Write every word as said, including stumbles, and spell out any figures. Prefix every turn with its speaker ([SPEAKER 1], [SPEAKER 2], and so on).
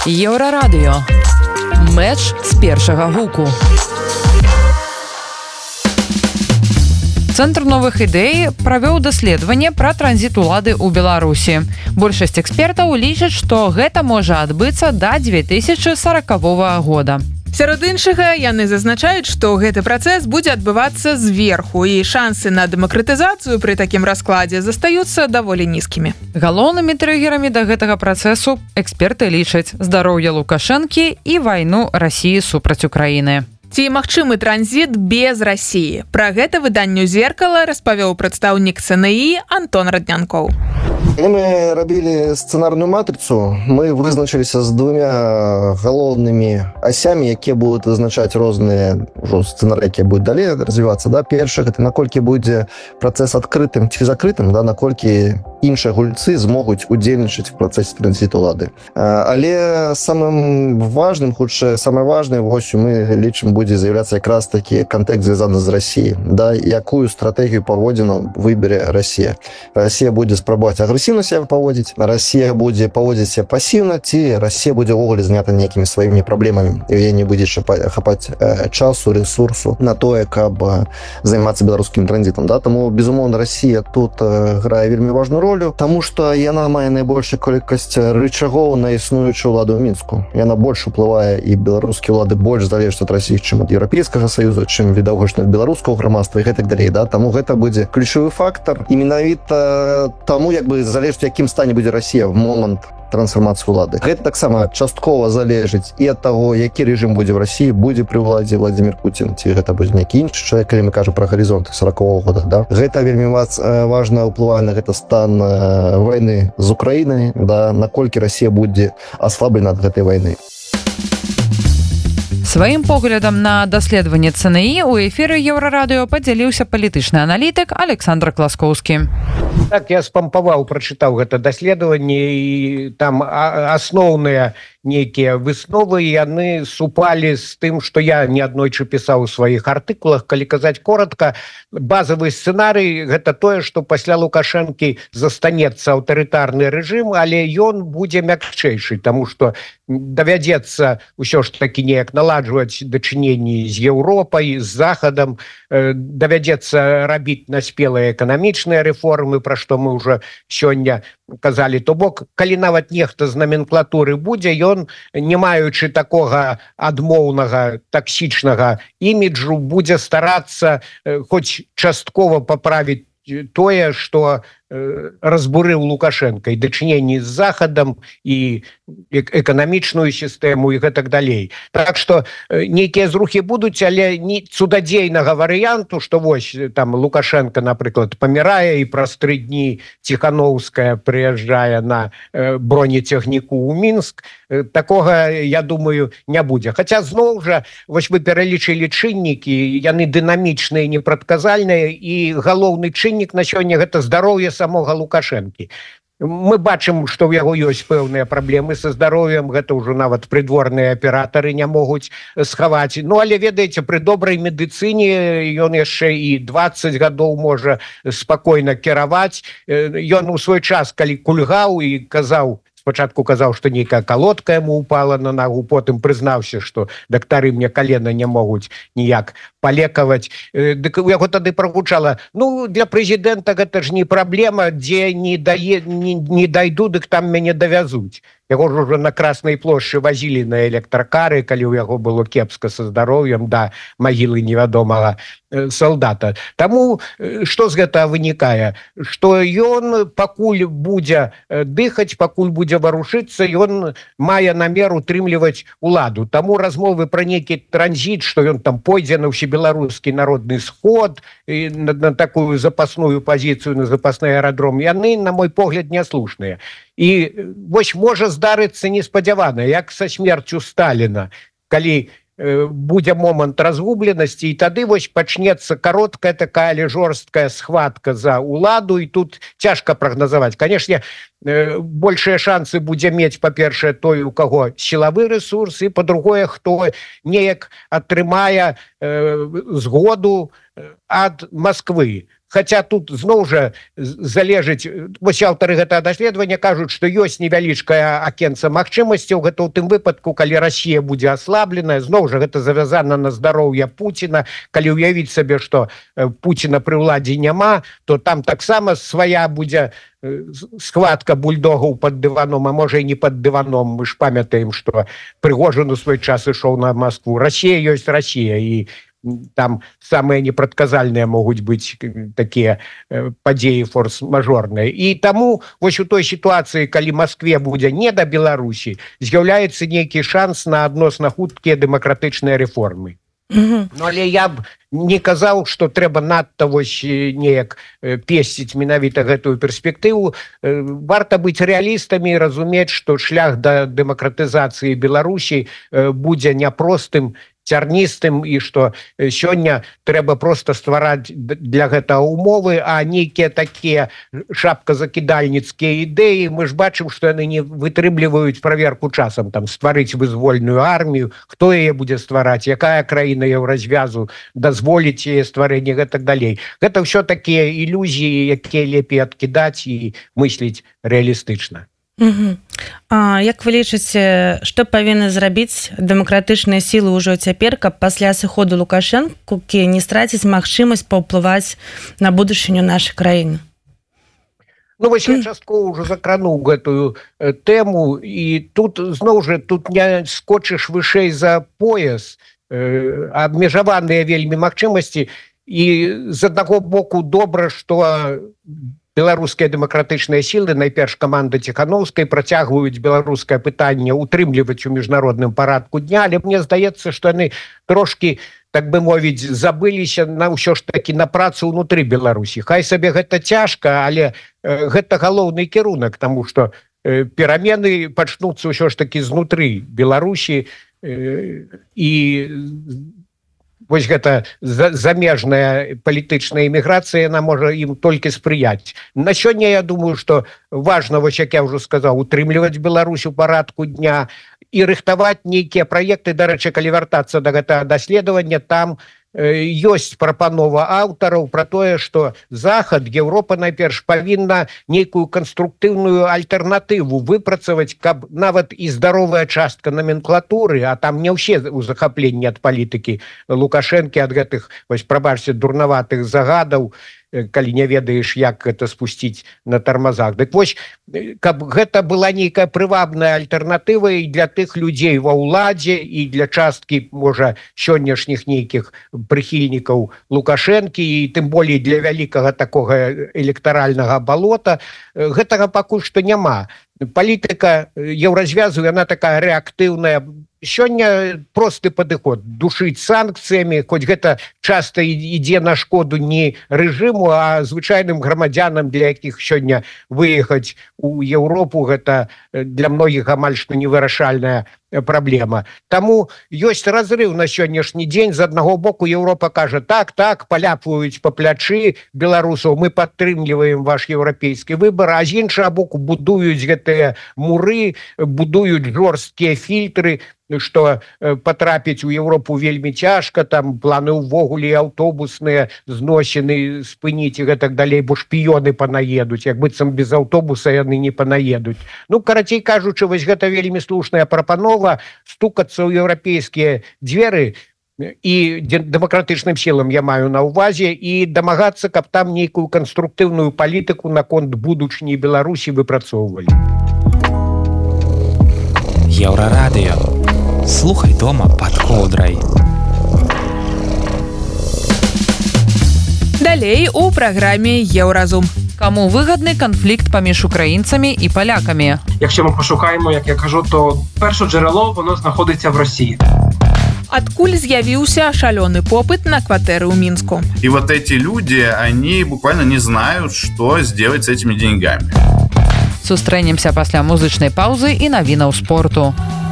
[SPEAKER 1] Еўрарадыё. Мэч з першага гуку. Цэнтр новых ідэй правёў даследаванне пра транзіт улады ў Беларусі. Большасць экспертаў лічаць, што гэта можа адбыцца да дзве тысячы саракавога года.
[SPEAKER 2] Сярод іншага, яны зазначаюць, што гэты працэс будзе адбывацца зверху, і шансы на дэмакратызацыю пры такім раскладзе застаюцца даволі нізкімі.
[SPEAKER 1] Галоўнымі трыгерамі да гэтага працэсу эксперты лічаць здароўе Лукашэнкі і вайну Расіі супраць Украіны.
[SPEAKER 2] Ці магчымы транзіт без Расіі? Пра гэта выданню «Зеркала» распавёў прадстаўнік Ц Н І Антон Раднянкоў.
[SPEAKER 3] Калі мы рабілі сцэнарную матрыцу, мы вызначыліся з двумя галоўнымі асямі, якія будуць вызначаць розныя ўжо сцэнары, якія будуць далей развівацца. Да? Першае, гэта наколькі будзе працэс адкрытым ці закрытым, да? Наколькі іншыя гульцы змогуць удзельнічаць в працэсе транзіту улады. Але самым важным, хутчэй, самае важнае, вось мы лічым, будзе з'яўляцца якраз такі кантэкст звязаны з Расіяй. Да? Якую стратэгію паводзіну выбере Расія? Расія будзе спрабаваць агрэсіўна сябе паводзіць, Расія будзе паводзіць сябе пасіўна, ці Расія будзе ўвогуле знята нейкімі сваімі праблемамі, і яе не будзе хапаць часу, ресурсу на тое, каб займацца беларускім транзітам. Да? Таму, безумоўна, Расія тут грае вельмі важную ролю, таму што яна мае найбольшую колькасць рычагоў на існуючую ўладу ў Мінску. Яна больш уплывае, і беларускія ўлады больш залежаць ад Расіі, чым ад Еўрапейскага саюза, чым відавочна ад беларускага грамадства і гэтак далей. Да? Таму гэта будзе ключавы фактар. І менавіта таму, як бы залежыць, якім стане будзе Расія в момант трансфармацыі ўлады. Гэта таксама часткова залежыць і ад таго, які рэжым будзе в Расіі, будзе пры ўладзе Владзімір Пуцін, ці гэта будзе нейкі іншы чалавек, калі мы кажам пра гарызонт саракавога года. Да? Гэта вельмі важна ўплывае на гэта стан вайны з Украінай, да? Наколькі Расія будзе аслаблена ад гэтай вайны.
[SPEAKER 1] Сваім поглядам на даследаванне Ц Н І ў эфіры Еўрарадыё падзяліўся палітычны аналітык Александр Класкоўскі.
[SPEAKER 4] Так, я спампаваў, прачытаў гэта даследаванне, і там асноўныя нейкія высновы, яны супалі з тым, што я неаднойчы пісаў у сваіх артыкулах. Калі казаць коротка, базавы сцэнарый – гэта тое, што пасля Лукашэнкі застанецца аўтарытарны рэжым, але ён будзе мякчэйшы, таму што давядзецца ўсё ж такі неяк наладжваць дачыненні з Еўропай, з Захадам, давядзецца рабіць наспелыя эканамічныя рэформы, пра што мы ўжо сёння казалі. То бок, калі нават нехта з наменклатуры будзе, ён, не маючы такога адмоўнага, таксічнага іміджу, будзе старацца хоць часткова паправіць тое, што разбурыў Лукашэнка, і дачыненні з Захадам, і эканамічную сістэму, і гэтак далей. Так што нейкія зрухі будуць, але не цудадзейнага варыянту, што вось там Лукашэнка, напрыклад, памірае, і праз тры дні Ціханоўская прыязджае на бронецягніку ў Мінск, такога, я думаю, не будзе. Хаця, зноў жа, вось вы пералічылі чыннікі, яны дынамічныя, непрадказальныя, і галоўны чыннік на сёння – гэта здароўе самога Лукашэнкі. Мы бачым, што ў яго ёсць пэўныя праблемы са здароўем, гэта ўжо нават прыдворныя аператары не могуць схаваць. Ну, але, ведаеце, пры добрай медыцыне ён яшчэ і дваццаць гадоў можа спакойна кіраваць. Ён у свой час, калі кульгаў і казаў, спачатку казаў, што нейкая калодка яму упала на нагу, потым прызнаўся, што дактары мне калена не могуць ніяк палекаваць. Дык у яго тады прагучала: ну, для прэзідэнта гэта ж не праблема, дзе не, дае, не, не дайду, дык там мяне давязуць. Яго ж ужо на Краснай плошчы вазілі на электракары, калі ў яго было кепска са здароўем, да магілы невядомага салдата. Таму што з гэтага вынікае? Што ён пакуль будзе дыхаць, пакуль будзе варушыцца, ён мае намер утрымліваць уладу. Таму размовы пра нейкі транзіт, што ён там пойдзе на ўсебеларускі народны сход, і на, на такую запасную пазіцыю, на запасны аэрадром, яны, на мой погляд, няслушныя. І вось можа здарыцца неспадзявана, як са смерцю Сталіна, калі будзе момант разгубленасці, і тады вось пачнецца кароткая такая, але жорсткая схватка за ўладу, і тут цяжка прагназаваць. Канешне, большыя шансы будзе мець, па-першае, той, у каго сілавы рэсурс, і па-другое, хто неяк атрымае згоду ад Масквы. Хаця тут зноў жа залежыць, вось аўтары гэтага даследавання кажуць, што ёсць невялічкае акенца магчымасцяў, гэта ў тым выпадку, калі Расія будзе аслабленая, зноў жа гэта завязана на здароўе Пуціна, калі ўявіць сабе, што Пуціна пры ўладзе няма, то там таксама свая будзе схватка бульдогаў пад дываном, а можа і не пад дываном. Мы ж памятаем, што Прыгожин у свой час ішоў на Москву. Расія ёсць Расія, і там самыя непрадказальныя могуць быць такія падзеі форс-мажорныя. І таму вось у той сітуацыі, калі Москве будзе не да Беларусі, з'яўляецца нейкі шанс на адносна хуткія дэмакратычныя рэформы. Mm-hmm. Ну, але я б не казаў, што трэба надта вось неяк песціць менавіта гэтую перспектыву. Варта быць рэалістамі і разумець, што шлях да дэмакратызацыі Беларусі будзе няпростым, цярністым, і што сёння трэба проста ствараць для гэтага умовы, а нейкія такія шапказакідальніцкія ідэі, мы ж бачым, што яны не вытрымліваюць праверку часам, там стварыць вызвольную армію, хто яе будзе ствараць, якая краіна еўразвязу дазволіць яе стварэнне, гэтак далей. Гэта ўсё такія ілюзіі, якія лепей адкідаць і мысліць рэалістычна.
[SPEAKER 5] Угу. А як вы лічыце, што павінны зрабіць дэмакратычныя сілы ўжо цяпер, каб пасля сыходу Лукашэнкі не страціць магчымасць паўплываць на будучыню нашай краіны?
[SPEAKER 4] Ну, вось я часткова ўжо закрануў гэтую э, тэму, і тут зноў жа тут не скочыш вышэй за пояс, э, абмежаваныя вельмі магчымасці, і з аднаго боку добра, што беларускія дэмакратычныя сілы, найперш каманда Ціхановскай, працягваюць беларускае пытанне утрымліваць у міжнародным парадку дня, але мне здаецца, што яны трошкі, так бы мовіць, забыліся на ўсё ж такі на працу ўнутры Беларусі. Хай сабе гэта цяжка, але э, гэта галоўны кірунак, таму што э, перамены пачнуцца ўсё ж такі знутры Беларусі, э, і вось гэта замежная палітычная эміграцыя, яна можа ім толькі спрыяць. На сёння я думаю, што важна, вось як я ўжо сказаў, утрымліваць Беларусь у парадку дня і рыхтаваць нейкія праекты. Дарэчы, калі вяртацца да гэтага даследавання, там ёсць прапанова аўтараў пра тое, што Захад, Еўропа найперш павінна нейкую канструктыўную альтэрнатыву выпрацаваць, каб нават і здаровая частка номенклатуры, а там не ўсе ў захапленні ад палітыкі Лукашэнкі, ад гэтых, вось прабачце, дурнаватых загадаў, калі не ведаеш, як гэта спусціць на тармазах. Дык вось, каб гэта была нейкая прывабная альтэрнатыва і для тых людзей ва ўладзе, і для часткі, можа, сённяшніх нейкіх прыхільнікаў Лукашэнкі, і тым болей для вялікага такога электаральнага балота, гэтага пакуль што няма. Палітыка еўразвязу, яна такая рэактыўная. Сёння просты падыход, душыць санкцыямі, хоць гэта часта ідзе на шкоду не рэжыму, а звычайным грамадзянам, для якіх сёння выехаць у Еўропу, гэта для многіх амаль што невырашальная праблема. Таму ёсць разрыў на сённяшні дзень. З аднаго боку Еўропа кажа, так, так, паляпваюць па плячы беларусаў, мы падтрымліваем ваш еўрапейскі выбар, а з іншага боку будуюць гэтыя муры, будуюць жорсткія фільтры, што патрапіць у Еўропу вельмі цяжка, там планы ўвогуле аўтобусныя зносіны спыніць і гэтак далей, бо шпіёны панаедуць, як быццам без аўтобуса яны не панаедуць. Ну, карацей кажучы, вось гэта вельмі слушная прапанова стукацца ў еўрапейскія дзверы, і дэмакратычным сілам я маю на ўвазе, і дамагацца, каб там нейкую канструктыўную палітыку наконт будучыні Беларусі выпрацоўвалі.
[SPEAKER 6] Еўрарадыё. Слухай дома пад коўдрай.
[SPEAKER 2] Далей у праграме Еўразум.
[SPEAKER 1] Каму выгадны канфлікт паміж українцями і поляками?
[SPEAKER 7] Якщо ми пошукаємо, як я кажу, то перше джерело, воно знаходиться в Росії.
[SPEAKER 2] Адкуль з'явіўся шалёны попыт на кватэры ў Мінску.
[SPEAKER 8] И вот эти люди, они буквально не знают, что сделать с этими деньгами.
[SPEAKER 1] Сустрэнемся пасля музычнай паўзы і навінаў спорту.